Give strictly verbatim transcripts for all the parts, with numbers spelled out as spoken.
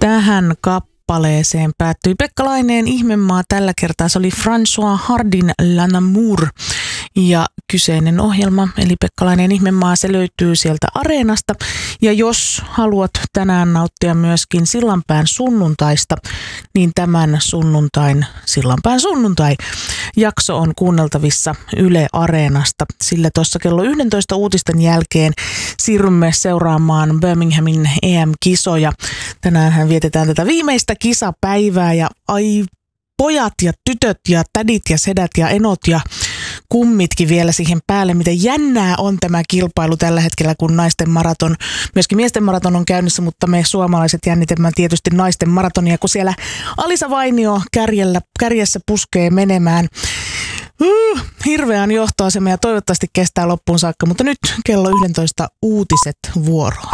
Tähän kappaleeseen päättyi Pekka Laineen Ihmemaa. Tällä kertaa se oli François Hardin L'Amour. Ja kyseinen ohjelma, eli Pekka Laineen Ihmemaa, se löytyy sieltä Areenasta. Ja jos haluat tänään nauttia myöskin Sillanpään sunnuntaista, niin tämän sunnuntain, Sillanpään sunnuntai, jakso on kuunneltavissa Yle Areenasta. Sillä tuossa kello yksitoista uutisten jälkeen siirrymme seuraamaan Birminghamin E M-kisoja. Tänäänhän vietetään tätä viimeistä kisapäivää ja ai pojat ja tytöt ja tädit ja sedät ja enot ja kummitkin vielä siihen päälle. Miten jännää on tämä kilpailu tällä hetkellä, kun naisten maraton, myöskin miesten maraton on käynnissä, mutta me suomalaiset jännitämme tietysti naisten maratonia, kun siellä Alisa Vainio kärjellä, kärjessä puskee menemään. Uh, hirveän johtoasema ja toivottavasti kestää loppuun saakka, mutta nyt kello yksitoista uutiset vuoroon.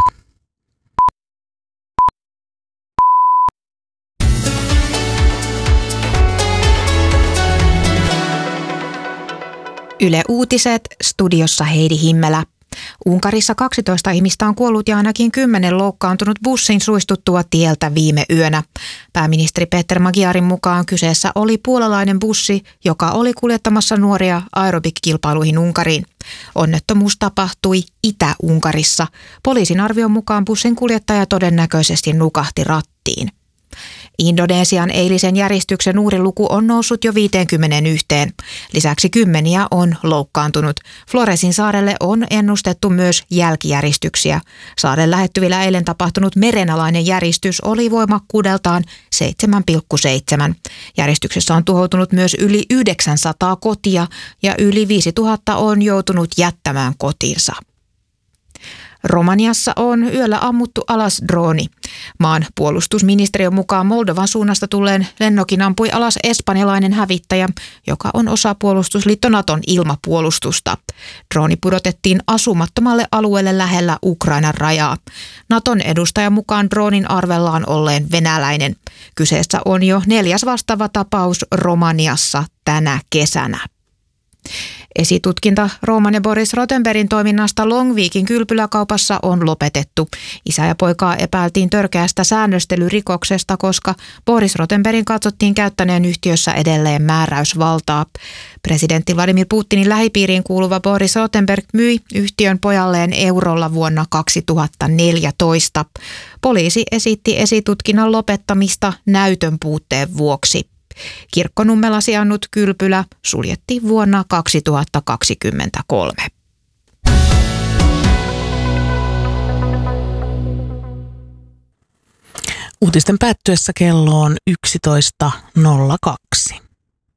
Yle Uutiset, studiossa Heidi Himmelä. Unkarissa kaksitoista ihmistä on kuollut ja ainakin kymmenen loukkaantunut bussin suistuttua tieltä viime yönä. Pääministeri Peter Magyarin mukaan kyseessä oli puolalainen bussi, joka oli kuljettamassa nuoria aerobik-kilpailuihin Unkariin. Onnettomuus tapahtui Itä-Unkarissa. Poliisin arvion mukaan bussin kuljettaja todennäköisesti nukahti rattiin. Indonesian eilisen järjestyksen uhriluku on noussut jo viiteenkymmeneenyhteen. Lisäksi kymmeniä on loukkaantunut. Floresin saarelle on ennustettu myös jälkijäristyksiä. Saaren lähettyvillä eilen tapahtunut merenalainen järistys oli voimakkuudeltaan seitsemän pilkku seitsemän. Järjestyksessä on tuhoutunut myös yli yhdeksänsataa kotia ja yli viisituhatta on joutunut jättämään kotinsa. Romaniassa on yöllä ammuttu alas drooni. Maan puolustusministeriön mukaan Moldovan suunnasta tulleen lennokin ampui alas espanjalainen hävittäjä, joka on osa puolustusliitto Naton ilmapuolustusta. Drooni pudotettiin asumattomalle alueelle lähellä Ukrainan rajaa. Naton edustajan mukaan droonin arvellaan olleen venäläinen. Kyseessä on jo neljäs vastaava tapaus Romaniassa tänä kesänä. Esitutkinta Roman ja Boris Rothenbergin toiminnasta Longviikin kylpyläkaupassa on lopetettu. Isä ja poikaa epäiltiin törkeästä säännöstelyrikoksesta, koska Boris Rothenbergin katsottiin käyttäneen yhtiössä edelleen määräysvaltaa. Presidentti Vladimir Putinin lähipiiriin kuuluva Boris Rothenberg myi yhtiön pojalleen eurolla vuonna kaksituhattaneljätoista. Poliisi esitti esitutkinnan lopettamista näytön puutteen vuoksi. Kirkkonummella sijainnut kylpylä suljettiin vuonna kaksituhattakaksikymmentäkolme. Uutisten päättyessä kello on yksitoista nolla kaksi.